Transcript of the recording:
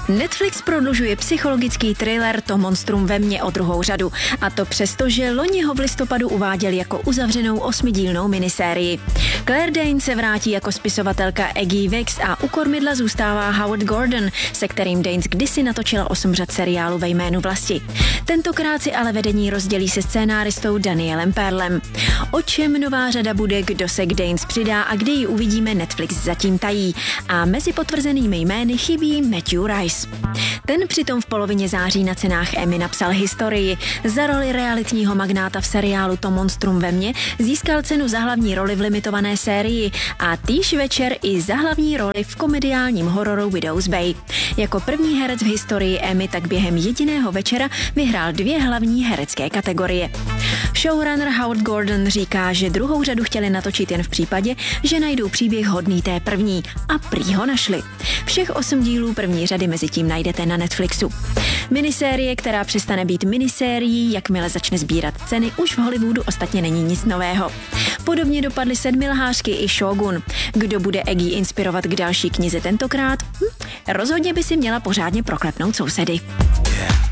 Netflix prodlužuje psychologický thriller To monstrum ve mně o druhou řadu. A to přesto, že loni ho v listopadu uváděl jako uzavřenou 8dílnou minisérii. Claire Danes se vrátí jako spisovatelka Aggie Wicks a u kormidla zůstává Howard Gordon, se kterým Danes kdysi natočila 8 řad seriálu Ve jménu vlasti. Tentokrát si ale vedení rozdělí se scénáristou Danielem Pearlem. O čem nová řada bude, kdo se k Danes přidá a kdy ji uvidíme, Netflix zatím tají. A mezi potvrzenými jmény chybí Matthew Rice. Ten přitom v polovině září na cenách Emmy napsal historii. Za roli realitního magnáta v seriálu To monstrum ve mně získal cenu za hlavní roli v limitované sérii a týž večer i za hlavní roli v komediálním hororu Widow's Bay. Jako první herec v historii Emmy tak během jediného večera vyhrál 2 hlavní herecké kategorie. Showrunner Howard Gordon říká, že druhou řadu chtěli natočit jen v případě, že najdou příběh hodný té první a prý ho našli. Všech 8 dílů první řady mezi tím najdete na Netflixu. Minisérie, která přestane být minisérií, jakmile začne sbírat ceny, už v Hollywoodu ostatně není nic nového. Podobně dopadly Sedmilhářky i Shogun. Kdo bude Aggie inspirovat k další knize tentokrát? Rozhodně by si měla pořádně proklepnout sousedy.